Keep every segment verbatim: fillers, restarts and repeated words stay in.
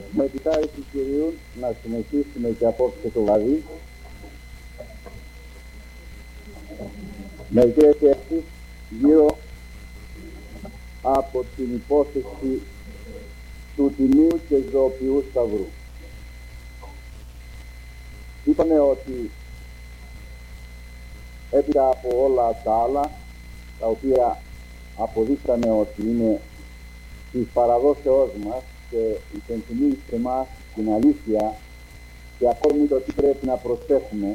Με τη χάρη του Κυρίου να συνεχίσουμε και απόψε το βράδυ. Μερικές σκέψεις γύρω από την υπόθεση του Τιμίου και Ζωοποιού Σταυρού. Είπαμε ότι έπειτα από όλα τα άλλα, τα οποία αποδείξαμε ότι είναι της παραδόσεώς μας και υπενθυμίζει σε εμάς την αλήθεια και ακόμη το τι πρέπει να προσέχουμε,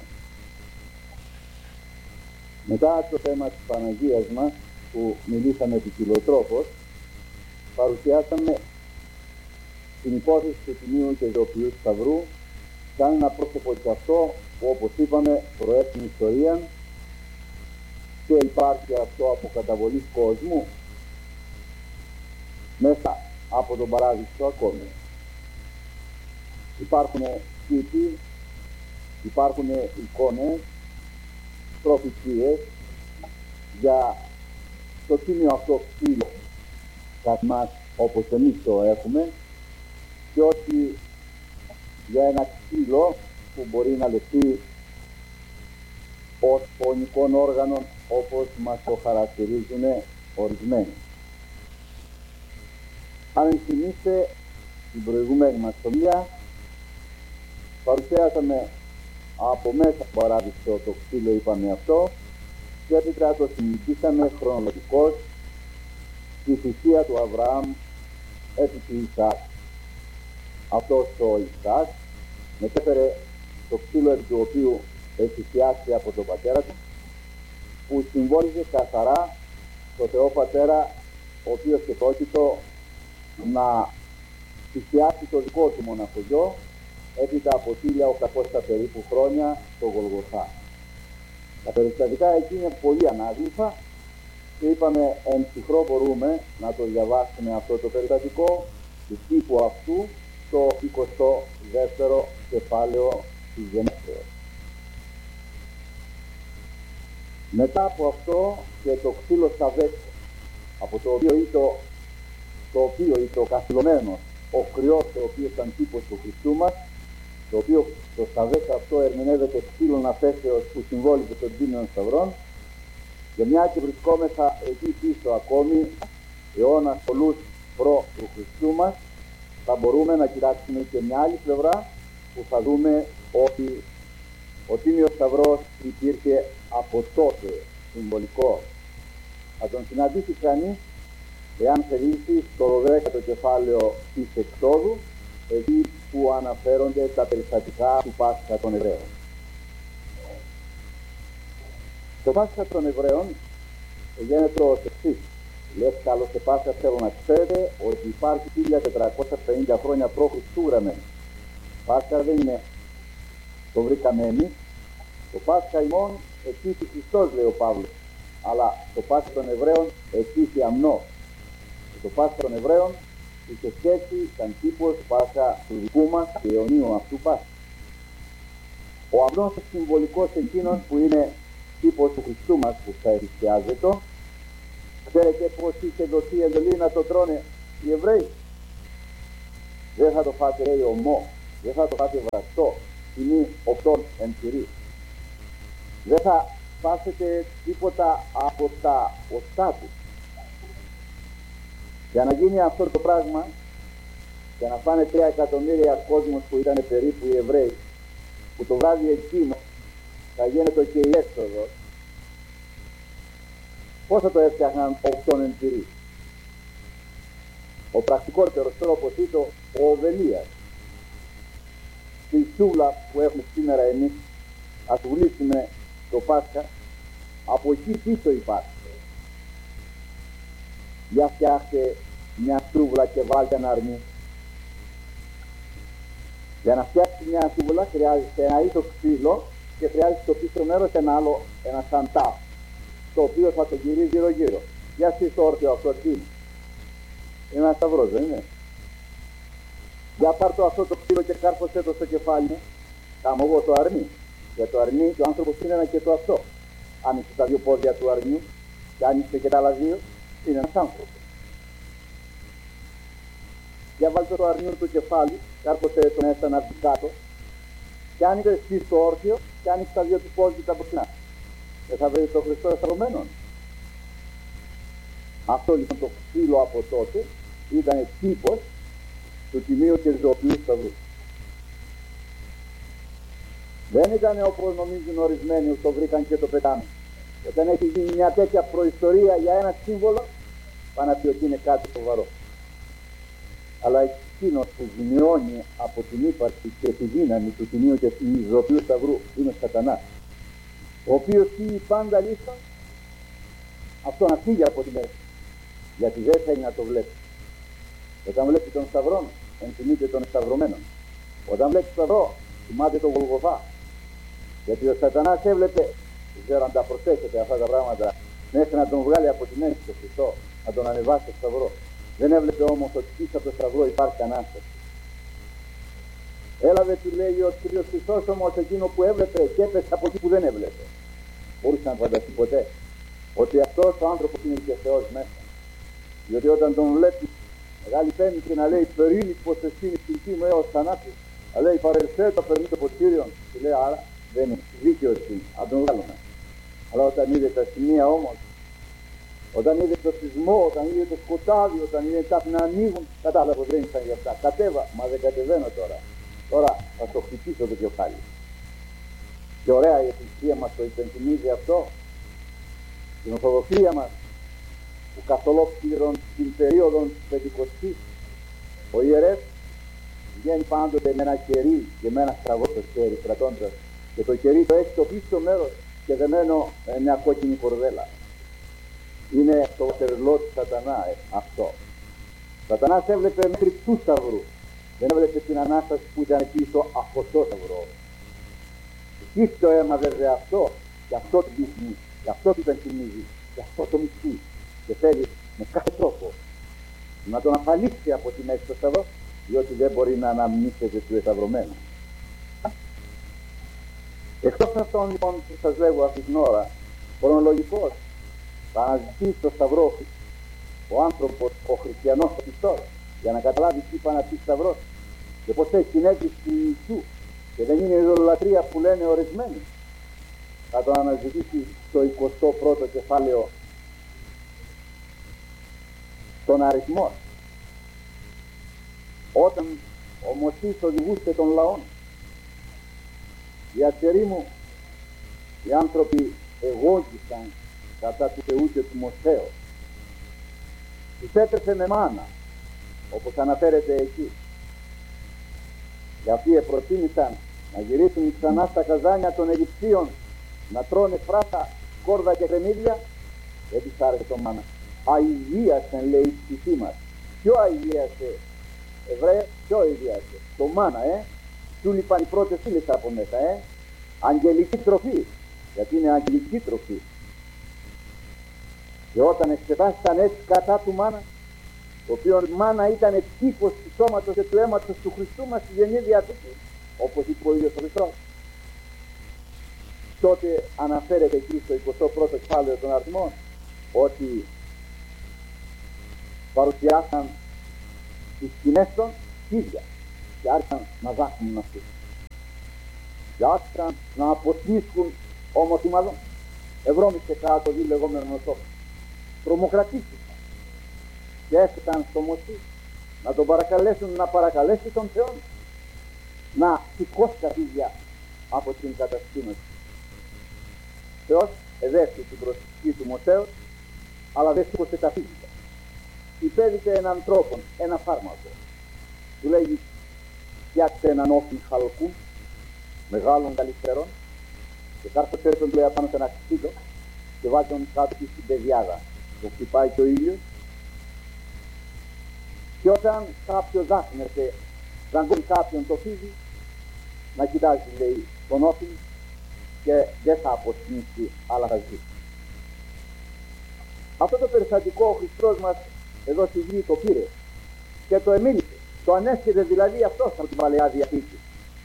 μετά το θέμα της Παναγίας μας που μιλήσαμε ποικιλοτρόπως, παρουσιάσαμε την υπόθεση του Τιμίου και Ζωοποιού Σταυρού σαν ένα πρόσωπο και αυτό που, όπως είπαμε, προέρχεται ιστορία και υπάρχει αυτό από καταβολής κόσμου μέσα από τον παράδεισο ακόμη. Υπάρχουν τύποι, υπάρχουν εικόνες, προφητείες για το τίμιο αυτό ξύλο κατά μας όπως εμείς το έχουμε και όχι για ένα ξύλο που μπορεί να λεφτεί ως φωνικών όργανων όπως μας το χαρακτηρίζουν ορισμένοι. Αν θυμίστε την προηγούμενη μας ομιλία, παρουσιάσαμε από μέσα από παράδεισο το ξύλο, είπαμε αυτό, και έπειτα το συζητήσαμε χρονολογικώς τη θυσία του Αβραάμ επί του Ισαάκ. Αυτός ο Ισαάκ μετέφερε το ξύλο επί του οποίου θυσιάστηκε από τον πατέρα του, που συμβόλιζε καθαρά το Θεό Πατέρα, ο οποίος και πρόκειτο να θυσιάσει το δικό του μοναχό γιο έπειτα από χίλια οκτακόσια περίπου χρόνια στο Γολγοθά. Τα περιστατικά εκεί είναι πολύ ανάγλυφα και είπαμε εν ψυχρό μπορούμε να το διαβάσουμε αυτό το περιστατικό του τύπου αυτού στο εικοστό δεύτερο κεφάλαιο της Γενέσεως. Μετά από αυτό και το ξύλο Σαβέκ, από το οποίο ήταν το οποίο ήταν ο καθυλωμένος, ο κρυός, ο οποίος ήταν τύπος του Χριστού μας, το οποίο το Σαβέκ αυτό ερμηνεύεται ξύλων αφέσεως που συμβόλιζε των τίμιων σταυρών, και μια και βρισκόμεθα εκεί πίσω ακόμη αιώνας πολλούς προ του Χριστού μας, θα μπορούμε να κοιτάξουμε και μια άλλη πλευρά που θα δούμε ότι ο τίμιος σταυρός υπήρχε από τότε συμβολικό. Θα τον συναντήσει κανείς εάν θελήσει στο δέκατο κεφάλαιο της Εξόδου, εκεί που αναφέρονται τα περιστατικά του Πάσχα των Εβραίων. Το Πάσχα των Εβραίων γίνεται ως εξής. Λες καλώς σε Πάσχα θέλω να ξέρετε ότι υπάρχει χίλια τετρακόσια πενήντα χρόνια προ Χριστού γραμμένο. Πάσχα δεν είναι το βρήκαμε εμείς. Το Πάσχα ημών εκείθη Χριστός, λέει ο Παύλος, αλλά το Πάσχα των Εβραίων εκείθη αμνός. Το Πάσχα των Εβραίων είχε σχέση σαν τύπος Πάσχα του δικού μας και αιωνίου αυτού Πάσχα. Ο αμνός συμβολικός εκείνος που είναι τύπος του Χριστού μας που θα εριστιάζεται. Ξέρετε πως είχε δοθεί εντολή να το τρώνε οι Εβραίοι? Δεν θα το φάτε, λέει, ομό, δεν θα το φάτε βραστό, τιμή οκτών εν πυρί. Δεν θα φάσετε τίποτα από τα οστά του. Για να γίνει αυτό το πράγμα, για να φάνε τρία εκατομμύρια κόσμος που ήταν περίπου οι Εβραίοι, που το βράδυ εκείνο θα γίνεται και η έξοδος, πώς θα το έφτιαχναν οκτών εν πυρί? Ο πρακτικότερος τρόπος ήταν ο Οβελίας. Στη σούβλα που έχουμε σήμερα εμείς, ας βουλήσουμε το Πάσχα, από εκεί πίσω υπάρχει. Για φτιάχτε μια σούβλα και βάλτε ένα αρνί. Για να φτιάξει μια σούβλα χρειάζεται ένα ίσο ξύλο και χρειάζεται στο πίσω μέρος ένα άλλο, ένα σαντά, το οποίο θα το γυρίζει γύρω γύρω. Για εσείς το όρθιο αυτό τι είναι? Είναι ένα σταυρός, δεν είναι? Για πάρ' το αυτό το ξύλο και κάρφωσέ το στο κεφάλι. Κάμω εγώ το αρνί. Για το αρνί και ο άνθρωπος είναι ένα και το αυτό. Άνοιξε τα δύο πόδια του αρνιού και άνοιξε και τα άλλα δύο, είναι ένας άνθρωπος. Για βάλτε το αρνιού του κεφάλι, κάρποτε το μέσα να βγει κάτω, και άνοιξε εσύ στο όρθιο, και άνοιξε τα δύο του πόδια τα μπροστά. Δεν θα βρει το Χριστό σταυρωμένον. Αυτό λοιπόν το ξύλο από τότε ήταν τύπος του τιμίου και ζωοποιού σταυρού. Δεν ήταν όπως νομίζουν ορισμένοι που το βρήκαν και το πετάνε. Όταν έχει γίνει μια τέτοια προϊστορία για ένα σύμβολο, πάνε να πει ότι είναι κάτι σοβαρό. Αλλά εκείνος που ζημιώνει από την ύπαρξη και τη δύναμη του τιμίου και του ζωοποιού σταυρού είναι ο Σατανάς, ο οποίος φύγει πάντα λύστα, αυτό να φύγει από τη μέση, γιατί δεν θέλει να το βλέπει. Όταν βλέπει τον σταυρό, ενθυμείται τον σταυρωμένο. Όταν βλέπει τον σταυρό, θυμάται τον Γολγοθά. Γιατί ο Σατανάς έβλεπε, δεν ξέρω αν τα προσέχετε αυτά τα πράγματα, μέχρι να τον βγάλει από τη μέση τον Χριστό, να τον ανεβάσει στο σταυρό. Δεν έβλεπε όμως ότι πίσω από το σταυρό υπάρχει Ανάσταση. Έλαβε, του λέει ο Κύριος Χριστός, όμως εκείνο που έβλεπε και έπεσε από εκεί που δεν έβλεπε. Μπορούσε να φανταστεί ποτέ ότι αυτός ο άνθρωπος είναι και Θεός μέσα. Διότι όταν τον βλέπει Μεγάλη Πέμπτη να λέει περίλη πως εσύ είναι στην μου έως θανάτου, να λέει παρελθέ το περνεί το ποτήριον, και λέει άρα δεν είναι δίκαιος είναι, αν τον βγάλουμε. Αλλά όταν είδε τα σημεία όμως, όταν είδε το σεισμό, όταν είδε το σκοτάδι, όταν είδε τα να ανοίγουν, κατάλαβε δεν ήταν για αυτά. Κατέβα, μα δεν κατεβαίνω τώρα. Τώρα θα το χτυπήσω το κεφάλι. Και ωραία η Εκκλησία μας το υπενθυμίζει αυτό. Την Ορθοδοξία μας, που καθ' ολόκληρον την περίοδο της Πεντηκοστής, ο ιερεύς βγαίνει πάντοτε με ένα κερί και με ένα στραγό στο χέρι κρατώντας, και το κερί το έχει στο πίσω μέρος και δεμένο με μια κόκκινη κορδέλα. Είναι το τερλό του Σατανά ε, αυτό. Ο Σατανάς έβλεπε μέχρι του σταυρού. Δεν έβλεπε την Ανάσταση που ήταν πίσω από το σταυρό. Εκεί το αίμα βέβαια αυτό, και αυτό το δείχνει, και αυτό το υπενθυμίζει, και αυτό το μισεί. Και θέλει με κάθε τρόπο να τον αφαλίσει από τη μέση στο σταυρό, διότι δεν μπορεί να αναμνήσεται του εσταυρωμένου. Εκτός αυτών λοιπόν που σας λέγω αυτή την ώρα, χρονολογικός, θα αναζητήσει στο σταυρό ο άνθρωπος, ο χριστιανός, ο πιστός, για να καταλάβει τι είπα να πει σταυρός και πως έχει την αίτηση του Ιησού και δεν είναι η ειδωλολατρία που λένε ορισμένοι. Θα τον αναζητήσει στο εικοστό πρώτο κεφάλαιο των αριθμών. Όταν ο Μωσής οδηγούσε τον λαόν, οι ατσεροί μου, οι άνθρωποι εγώγησαν κατά του Θεού και του Μωσέως. Τους έτρεψε με μάνα, όπως αναφέρεται εκεί. Και αυτοί προτίμησαν να γυρίσουν ξανά στα καζάνια των Αιγυπτίων, να τρώνε φράτα, κόρδα και κρεμμύδια. Δεν τους άρεσε το μάνα. Αηδίασαν, λέει, η ψυχή μας. Ποιο αηδίασε, Εβραία, ποιο αηδίασε? Το μάνα, ε. Του λείπαν οι πρώτες ύλες από μέσα, ε. Αγγελική τροφή, γιατί είναι αγγελική τροφή. Και όταν εξετάστηκαν έτσι κατά του μάνα, το οποίο μάνα ήταν τύπος του σώματος και του αίματος του Χριστού μας στη Ιερή Διαθήκη, όπως είπε ο ίδιος ο Χριστός, τότε αναφέρεται εκεί στο εικοστό πρώτο κεφάλαιο των αριθμών ότι παρουσιάσαν τις σκηνές των ίδια και άρχισαν να δάχνουν αυτούς και άρχισαν να αποτύχουν όμως οι μάλλον ευρώμισε κάτω δι λεγόμενο νοσό. Τρομοκρατήθηκαν και έφτασαν στο Μωσή να τον παρακαλέσουν να παρακαλέσει τον Θεό να σηκώσει τα ίδια από την κατασκήνωση. Θεός εδέχθη την προσευχή του Μωσέως, αλλά δεν σήκωσε τα φύσικα. Υπέδειξε έναν τρόπο, ένα φάρμακο. Του λέγει φτιάξτε έναν όφι χαλκού μεγάλων καλυφθερών και κάρφωσε τον του λέει απάνω σε ένα ξύλο και βάζει τον κάτω στην πεδιάδα. Το χτυπάει και ο ήλιος και όταν κάποιος δάχνεται, δαγκώνει κάποιον το φύγει, να κοιτάζει λέει τον όφι και δεν θα αποσμίσει αλλά θα ζήσει. Αυτό το περιστατικό ο Χριστός μας εδώ στη γη το πήρε και το εμίλησε, το ανέσχεται δηλαδή αυτός από την Παλαιά Διαθήκη.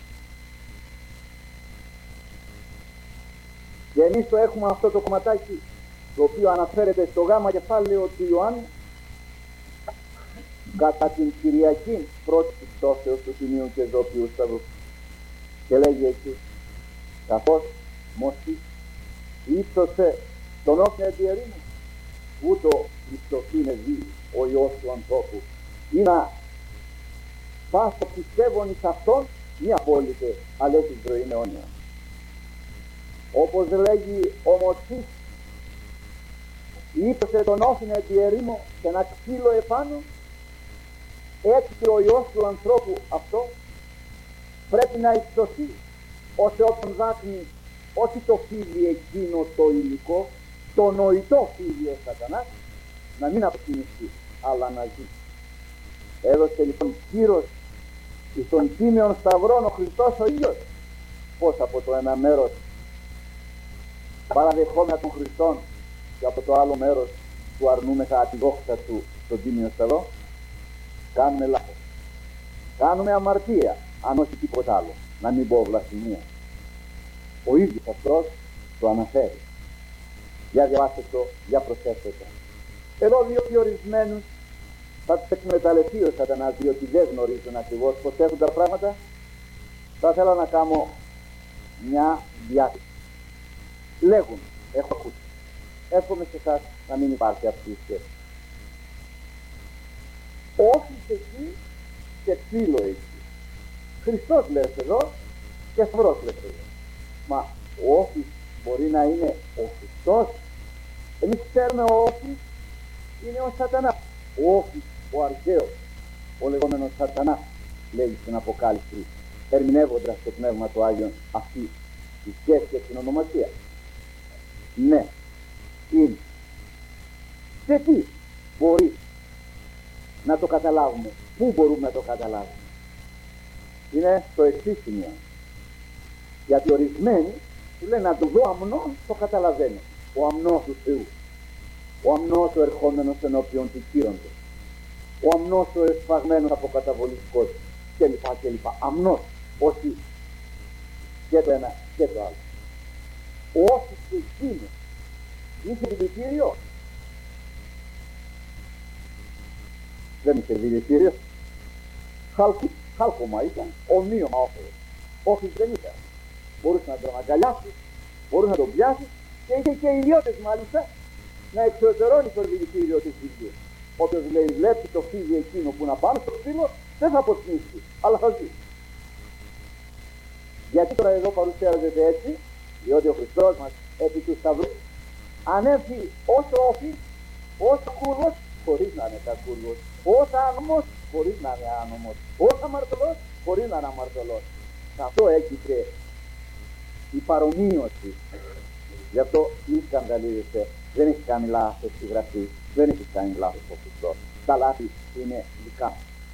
Και εμείς το έχουμε αυτό το κομματάκι το οποίο αναφέρεται στο γάμα κεφάλαιο του Ιωάννου κατά την Κυριακή πρώτη πτώσεως του Τιμίου και Ζωοποιού Σταυρού. Και λέγει εκεί, καθώς Μωσής ύψωσε τον όφη επί ερήμου, ούτω υψωθήνε δει ο Υιός του ανθρώπου, ή να πάσο πιστεύων εις αυτόν μη απόλυτε, αλλά έχει ζωή αιώνια. Όπως λέγει ο Μωσής, ύψωσε τον όφη επί ερήμου και ένα ξύλο επάνω, έτσι και ο Υιός του ανθρώπου αυτό πρέπει να υψωθεί, ώστε όποιον δάκνει όχι το φίδι εκείνο το υλικό, το νοητό φίδι ο σατανάς, να μην αποκοινηθεί, αλλά να ζει. Έδωσε λοιπόν κύρος εις τον τίμιον σταυρόν ο Χριστός ο ίδιος, πως από το ένα μέρος παραδεχόμενα των Χριστών και από το άλλο μέρος του αρνούμεθα τη δόξα του στον τίμιο σταυρό, κάνουμε λάθος. Κάνουμε αμαρτία, αν όχι τίποτα άλλο, να μην πω βλασφημία. Ο ίδιος αυτός το αναφέρει. Για διαβάστε το, για προσέξτε το. Εδώ διότι ορισμένους θα τους εκμεταλλευτεί ο σατανάς, διότι δεν γνωρίζουν ακριβώς πως έχουν τα πράγματα. Θα ήθελα να κάνω μια διάθεση. Λέγουν, έχω ακούσει. Εύχομαι σε εσάς να μην υπάρχει αυτή η σχέση. Όφης εκεί και ξύλο εκεί. Χριστός λες εδώ και σταυρός λες εδώ. Μα ο όφης μπορεί να είναι ο Χριστός. Εμείς ξέρουμε ο όφης είναι ο σατανάς. Ο όφης, ο αρχαίος, ο λεγόμενος σατανάς, λέει στην Αποκάλυψη, ερμηνεύοντας το Πνεύμα του Άγιον αυτή τη σχέση και την ονομασία. Ναι, είναι. Σε τι μπορεί να το καταλάβουμε, πού μπορούμε να το καταλάβουμε? Είναι στο εξής σημείο. Γιατί ορισμένοι του λένε να το δω αμνό, το καταλαβαίνω. Ο αμνός του Θεού, ο αμνός ο ερχόμενος ενώπιον του κύροντος, ο αμνός ο εσφαγμένος από καταβολιστικός κλπ. κλπ. Αμνός, όχι και το ένα και το άλλο. Ο όφης του εκείνου είχε δηλητήριο. Δεν είχε δηλητήριο. Χάλκο, χάλκομα ήταν, ομοίωμα όφελος. Όφης δεν ήταν. Μπορούσε να τον αγκαλιάσει, μπορούσε να τον πιάσει και είχε και ιδιώτες μάλιστα να εξωτερώνει το δηλητήριο της φύσης. Όποιος λέει βλέπει το φίδι εκείνο που να πάνω στο ξύλο, δεν θα αποθυμίσει, αλλά θα ζει. Γιατί τώρα εδώ παρουσιάζεται έτσι? Διότι ο Χριστός μας επί του σταυρού ανέβη ως όφης, ως κούρβος, χωρίς να είναι κακούρβος, ως άνομος, χωρίς να είναι άνομος, ως αμαρτωλός, χωρίς να είναι αμαρτωλός. Αυτό έγκυται η παρομοίωση. Γι' αυτό μη σκανδαλίζεστε. Δεν έχει κάνει λάθος η Γραφή, δεν έχει κάνει λάθος ο Χριστός. Τα λάθη είναι δικά.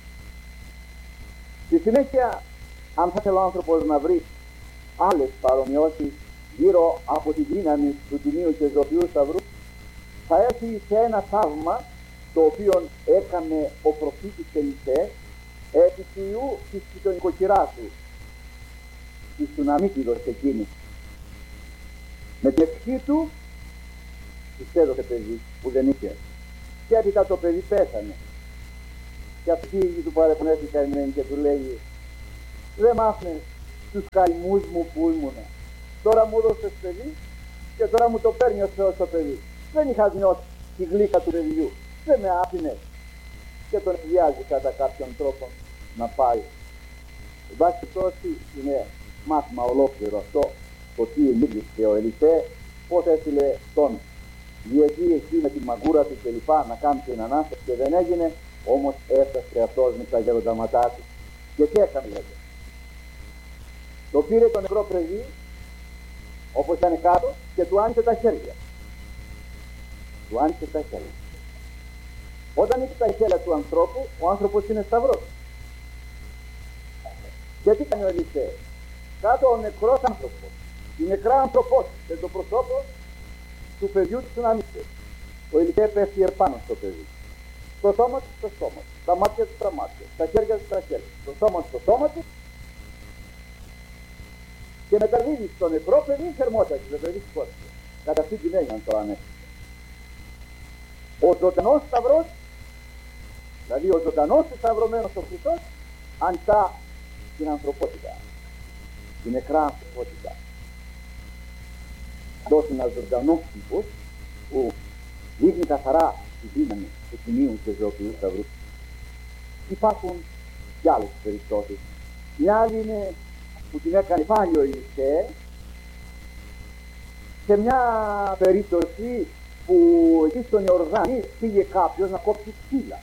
Στη συνέχεια, αν θα θέλει ο άνθρωπος να βρει άλλες παρομοιώσεις γύρω από τη δύναμη του Τιμίου και Ζωοποιού Σταυρού, θα έρθει σε ένα θαύμα το οποίο έκανε ο προφήτης Ελισέ επί του ιού της νοικοκυράς του, της Σουναμίτιδος εκείνης. Με την ευχή του της έδωσε παιδί που δεν είχε, και έπειτα το παιδί πέθανε, και αυτή η του παρεπνεύει καημένη και του λέει, δεν μ' άφηνες τους καημούς μου που ήμουνα, τώρα μου έδωσες παιδί και τώρα μου το παίρνει ο Θεός το παιδί. Δεν είχα νιώσει τη γλύκα του παιδιού, δεν με άφηνες, και τον βιάζει κατά κάποιον τρόπο να πάει. Εν πάση περιπτώσει είναι μάθημα ολόκληρο αυτό, το τι ενήλυσε ο Ελισέ, πώς έστειλε τον διετή εκεί με τη μαγκούρα του κλπ. Να κάνει την Ανάσταση και δεν έγινε, όμως έφτασε αυτός με τα γερονταματά του. Και τι έκανε, λέτε? Το πήρε το νεκρό παιδί, όπως ήταν κάτω, και του άνοιξε τα χέρια. Του άνοιξε τα χέρια. Όταν ανοίξει τα χέρια του ανθρώπου, ο άνθρωπος είναι σταυρός. Και τι κάνει ο Ελισέ? Κάτω ο νεκρός άνθρωπος, η νεκρά ανθρωπός και το προσώπο του παιδιού του να ανοίξει. Ο Ελισέ πέφτει επάνω στο παιδί. Το σώμα του στο σώμα του, τα μάτια του στα μάτια, τα χέρια του στα χέρια, το σώμα του στο σώμα του, και μεταδίδει στο νεκρό παιδί θερμότητα του, δεν παιδί σκότωσε. Κατά αυτή την έννοια το ανέφερε. Ο ζωντανός σταυρός Δηλαδή ο ζωντανός και σταυρωμένος ο Χριστός αντά την ανθρωπότητα, την νεκρά ανθρωπότητα. Δώσει ένας ζωντανός τύπος που δείχνει καθαρά τη δύναμη του Τιμίου και Ζωοποιού Σταυρού. Υπάρχουν και άλλες περιπτώσεις. Μια άλλη είναι που την έκανε πάλι ο Ηλισέ, σε μια περίπτωση που εκεί στον Ιορδάνη πήγε κάποιος να κόψει ξύλα,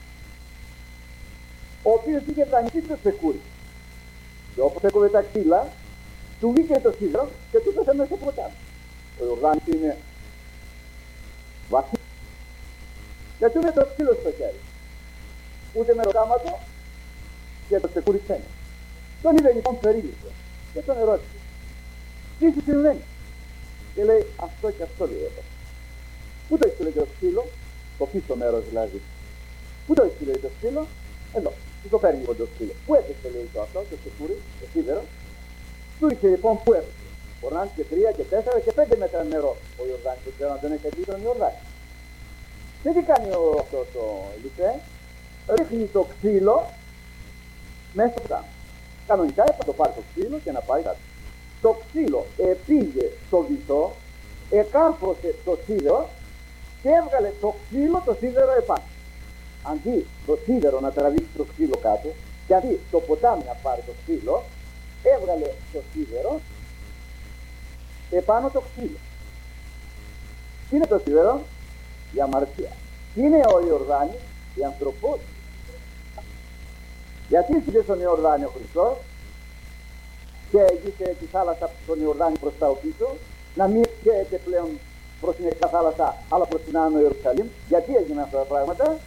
ο οποίος είχε δανειστεί το τσεκούρι. Και όπως έκοβε τα ξύλα, του βγήκε το σίδερο και του πέσε μέσα στο ποτάμι. Ο Ιορδάνης είναι βαθύ. Και του είναι το ξύλο στο χέρι. Ούτε με ρωτάματο και το τσεκούρι ξένο. Τον είδε λοιπόν περίληψε και τον ερώτησε, τι σου συμβαίνει? Και λέει, αυτό και αυτό λέει εδώ. Πού το έχει το ξύλο? Το πίσω μέρος δηλαδή. Πού το έχει λέει το ξύλο? Εδώ. Του το παίρνει λοιπόν το ξύλο. Πού έπεσε λέει το αυτό, το τσεκούρι, το σίδερο? Του είχε λοιπόν πού έπεσε. Μπορούν και τρία και τέσσερα και πέντε μέτρα νερό ο Ιορδάνης. Δεν ξέρω αν δεν έχει αντί τον Ιορδάνη. Και τι κάνει ο, αυτός ο Ηλισέ? Ρίχνει το ξύλο μέσα στο ποτάμι. Κανονικά έπρεπε να το πάρει το ξύλο και να πάει κάτω. Το ξύλο πήγε στο βυθό, εκάρφωσε το σίδερο και έβγαλε το ξύλο το σίδερο επάνω. Αντί το σίδερο να τραβήξει το ξύλο κάτω και αντί το ποτάμι να πάρει το ξύλο, έβγαλε το σίδερο επάνω το ξύλο. Τι είναι το σίδερο? Η αμαρτία. Τι είναι ο Ιορδάνης? Η ανθρωπότητα. Γιατί ήρθε στον Ιορδάνη ο Χριστός και έγισε τη θάλασσα στον Ιορδάνη προς τα πίσω, να μην έρχεται πλέον προς την Ερυθρά θάλασσα αλλά προς την Άνω Ιερουσαλήμ? Γιατί έγιναν αυτά τα πράγματα?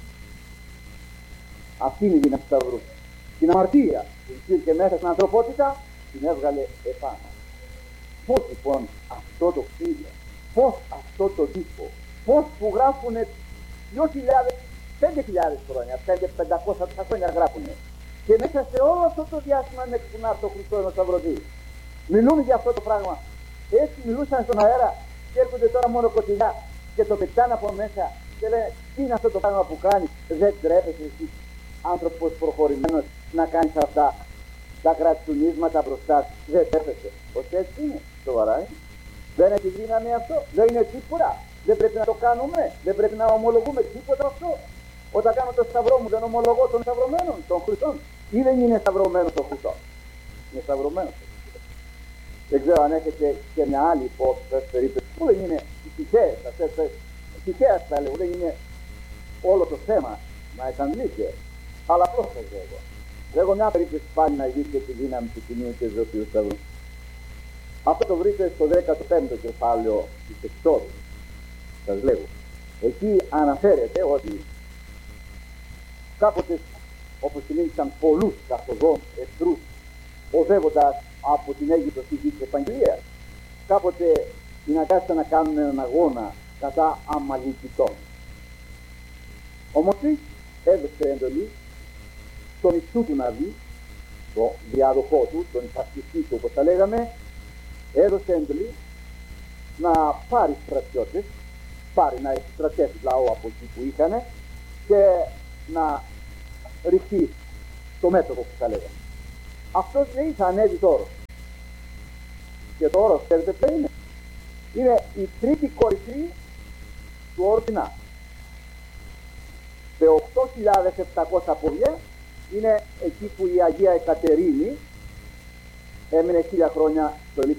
Αυτή είναι η δύναμη του Σταυρού. Την αμαρτία που υπήρχε μέσα στην ανθρωπότητα την έβγαλε επάνω. Πώς λοιπόν αυτό το ξύλο, πώς αυτό το τύπο, πώς που γράφουνε δύο χιλιάδες, πέντε χιλιάδες χρόνια, πέντε χιλιάδες πεντακόσια χρόνια γράφουνε, και μέσα σε όλο αυτό το διάστημα μέχρι που να έρθει ο Χριστός να σταυρωθεί, μιλούν για αυτό το πράγμα. Έτσι μιλούσαν στον αέρα και έρχονται τώρα μόνο κοντινά και το πετάνε από μέσα και λένε, τι είναι αυτό το πράγμα που κάνει? Δεν τρέπεσαι εσύ άνθρωπος προχωρημένος να κάνεις αυτά τα κρατσουνίσματα μπροστά? Δεν τρέπεσαι? Πως έτσι είναι? Σοβαρά είναι? Δεν έχει δύναμη αυτό? Δεν είναι τίποτα? Δεν πρέπει να το κάνουμε? Δεν πρέπει να ομολογούμε τίποτα αυτό? Όταν κάνω το σταυρό μου δεν ομολογώ των σταυρωμένων, των Χριστών? Ή δεν είναι σταυρωμένος ο Χριστός? Είναι σταυρωμένος. Δεν ξέρω αν έχετε και μια άλλη υπόθεση περίπτωση που δεν είναι τυχαίες, τυχαίες θα λέω, δεν είναι όλο το θέμα να εξαντλείται. Αλλά πρόσφατα εγώ. Λέγω μια περίπτωση πάλι να δείτε τη δύναμη του Τιμίου και Ζωοποιού Σταυρού. Αυτό το βρείτε στο δέκατο πέμπτο κεφάλαιο της Εξόδου. Σας λέγω. Εκεί αναφέρεται ότι κάποτε όπως συνήθισαν πολλούς καθοδόν εχθρούς οδεύοντας από την Αίγυπτο στη γη της Επαγγελίας, κάποτε συναγκάστηκαν να κάνουν έναν αγώνα κατά Αμαλικητών. Ο Μωσής έδωσε εντολή στον Ιησού του να βγει, τον διάδοχό του, τον υπασπιστή του όπως τα λέγαμε, έδωσε εντολή να πάρει στρατιώτες, πάρει να εκστρατεύσει λαό από εκεί που είχαν και να ρηχθεί το μέτωπο που θα λέγαμε. Αυτός λέει θα ανέβει το όρος. Και το όρος ξέρετε ποιο είναι? Είναι η τρίτη κορυφή του όρου Σινά. Σε οκτώ χιλιάδες επτακόσια ποδιά είναι εκεί που η Αγία Εκατερίνη έμεινε χίλια χρόνια στο